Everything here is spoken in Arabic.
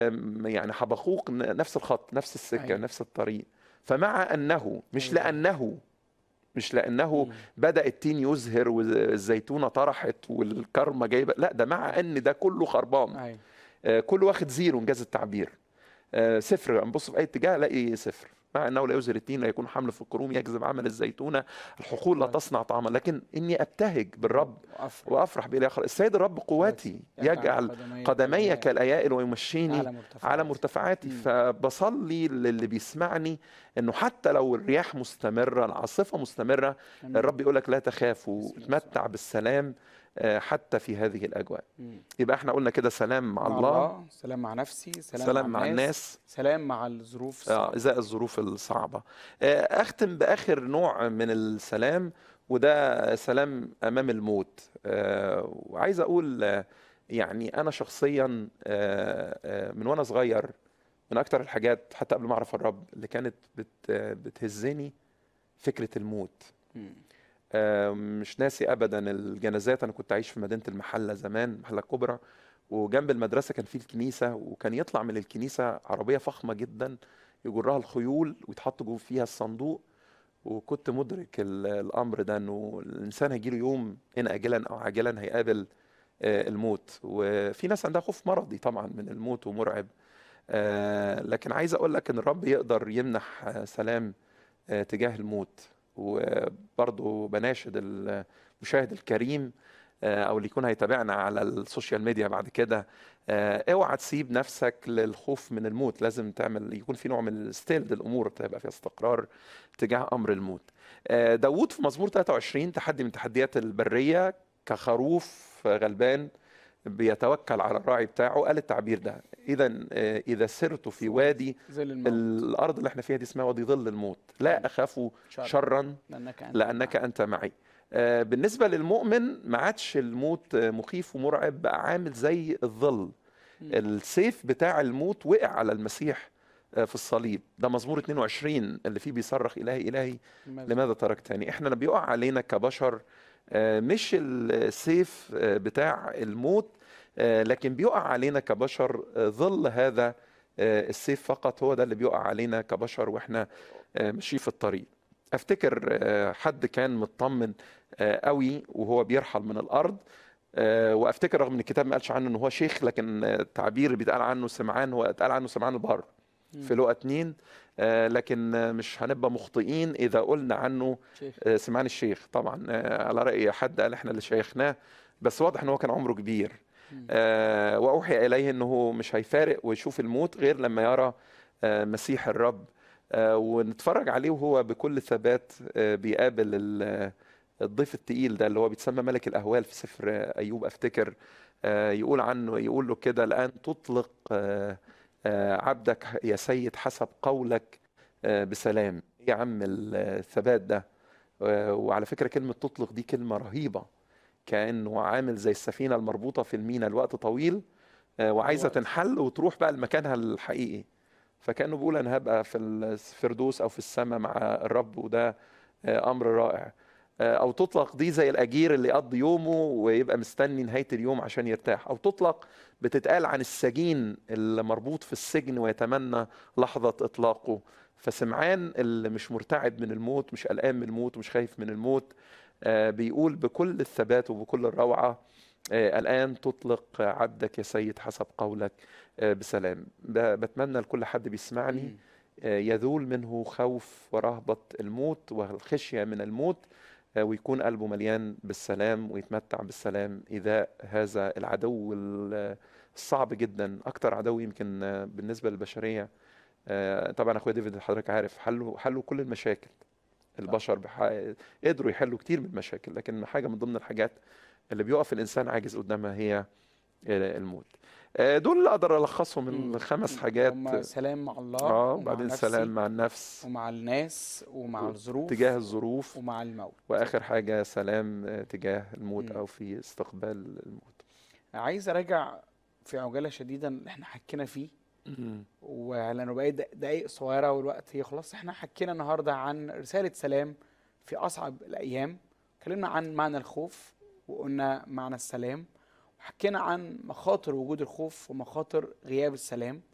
يعني حبقوق نفس الخط، نفس السكة، ايوه نفس الطريق. فمع أنه ايوه. مش لأنه بدأ التين يزهر والزيتونة طرحت والكرمة جايبة، لا، ده مع أن ده كله خربان، ايوه. كله واخد زيرو إنجاز التعبير. صفر، نبص في أي اتجاه الاقي صفر. مع أنه لا يزهر التين، لا يكون حمل في الكروم، يجذب عمل الزيتونة، الحقول لا تصنع طعاما، لكن إني أبتهج بالرب وافرح. وأفرح بإله. السيد الرب قوتي، يجعل يجعل قدمي قدمي كالأيائل كالأيائل ويمشيني على على مرتفعاتي. مرتفعاتي. فبصلي للي بيسمعني انه حتى لو الرياح مستمره، العاصفه مستمره، امين. الرب يقول لك لا تخافوا، باسم يسوع. اتمتع بالسلام حتى في هذه الاجواء. مم. يبقى احنا قلنا كده: سلام مع مع الله، الله، سلام مع نفسي، سلام مع سلام مع الناس، الناس، سلام مع الظروف الصعبة. ازاء الظروف الصعبه. اختم باخر نوع من السلام، وده سلام امام الموت. وعايز اقول يعني انا شخصيا من وانا صغير، من اكتر الحاجات حتى قبل ما اعرف الرب اللي كانت بتهزني فكرة الموت. مم. مش ناسي ابدا الجنازات. انا كنت عايش في مدينة المحلة زمان، المحلة الكبرى، وجنب المدرسة كان في الكنيسة، وكان يطلع من الكنيسة عربية فخمة جدا يجرها الخيول ويتحط جوه فيها الصندوق. وكنت مدرك الامر ده، انه الانسان هيجيله يوم ان اجلا او عاجلا هيقابل الموت. وفي ناس عندها خوف مرضي طبعا من الموت ومرعب. لكن عايز اقول لك ان الرب يقدر يمنح سلام تجاه الموت. وبرضه بناشد المشاهد الكريم او اللي يكون هيتابعنا على السوشيال ميديا بعد كده، اوعى تسيب نفسك للخوف من الموت. لازم يكون في نوع من الستيل للامور، تبقى فيها استقرار تجاه امر الموت. داوود في مزمور 23: تحدي من تحديات البريه، كخروف غلبان بيتوكل على الراعي بتاعه، قال التعبير ده: اذا سرت في وادي، ظل الموت. الارض اللي احنا فيها دي اسمها وادي ظل الموت، لا أيوة. اخاف شر. شرا لأنك أنت لانك معي. انت معي. بالنسبه للمؤمن ما عادش الموت مخيف ومرعب، بقى عامل زي الظل. مم. السيف بتاع الموت وقع على المسيح في الصليب. ده مزمور 22 اللي فيه بيصرخ: الهي الهي لماذا لماذا تركت؟ تركتني. احنا اللي بيقع علينا كبشر مش السيف بتاع الموت، لكن بيقع علينا كبشر ظل هذا السيف فقط. هو ده اللي بيقع علينا كبشر واحنا ماشيين في الطريق. افتكر حد كان مطمن قوي وهو بيرحل من الارض. وافتكر رغم ان الكتاب ما قالش عنه ان هو شيخ، لكن التعبير بيتقال عنه سمعان، هو اتقال عنه سمعان البر في مم. لقا 2. لكن مش هنبقى مخطئين اذا قلنا عنه شيخ. سمعان الشيخ. طبعا على راي حد قال احنا اللي شيخناه، بس واضح ان هو كان عمره كبير. مم. واوحي اليه انه مش هيفارق ويشوف الموت غير لما يرى مسيح الرب. ونتفرج عليه وهو بكل ثبات بيقابل الضيف التقيل ده اللي هو بيتسمى ملك الأهوال في سفر أيوب. أفتكر يقول عنه، يقول له كده: الآن تطلق عبدك يا سيد حسب قولك بسلام. إيه يا عم الثبات ده؟ وعلى فكرة كلمة تطلق دي كلمة رهيبة، كأنه عامل زي السفينة المربوطة في الميناء الوقت طويل وعايزة الوقت. تنحل وتروح بقى لمكانها الحقيقي. فكأنه بيقول أنا هبقى في الفردوس أو في السماء مع الرب، وده أمر رائع. أو تطلق دي زي الأجير اللي يقضي يومه ويبقى مستني نهاية اليوم عشان يرتاح. أو تطلق بتتقال عن السجين اللي مربوط في السجن ويتمنى لحظة إطلاقه. فسمعان اللي مش مرتعب من الموت، مش قلقان من الموت، مش خايف من الموت، بيقول بكل الثبات وبكل الروعة: الآن تطلق عبدك يا سيد حسب قولك بسلام. بتمنى لكل حد بيسمعني مم. يذول منه خوف ورهبة الموت والخشية من الموت، ويكون قلبه مليان بالسلام ويتمتع بالسلام إذا هذا العدو الصعب جدا، أكتر عدو يمكن بالنسبة للبشرية. طبعا أخويا ديفيد حضرتك عارف حلوا كل المشاكل. البشر قدروا يحلوا كتير من المشاكل، لكن حاجة من ضمن الحاجات اللي بيقف الإنسان عاجز قدامها هي الموت. دول اللي أقدر ألخصهم من مم. 5 حاجات. هما سلام مع الله ومع وبعدين سلام نفسي مع النفس ومع الناس ومع تجاه الظروف الظروف، ومع الموت. وآخر حاجة سلام تجاه الموت مم. أو في استقبال الموت. عايز أراجع في عجالة شديدة اللي احنا حكينا فيه، مم. ولأنه بقى دقايق صغيرة والوقت يخلص. احنا حكينا النهاردة عن رسالة سلام في أصعب الأيام، اتكلمنا عن معنى الخوف وقلنا معنى السلام، وحكينا عن مخاطر وجود الخوف ومخاطر غياب السلام.